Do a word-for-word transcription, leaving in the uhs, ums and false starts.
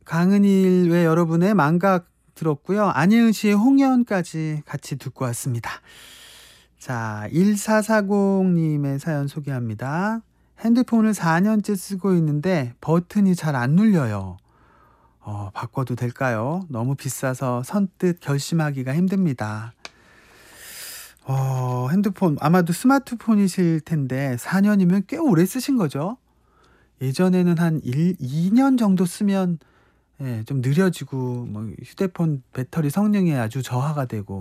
강은일 외 여러분의 망각 들었고요. 안예은 씨의 홍연까지 같이 듣고 왔습니다. 자, 일사사공 님의 사연 소개합니다. 핸드폰을 사 년째 쓰고 있는데 버튼이 잘 안 눌려요. 어, 바꿔도 될까요? 너무 비싸서 선뜻 결심하기가 힘듭니다. 어, 핸드폰 아마도 스마트폰이실 텐데 사 년이면 꽤 오래 쓰신 거죠? 예전에는 한 일, 이 년 정도 쓰면 예, 좀 느려지고 뭐 휴대폰 배터리 성능이 아주 저하가 되고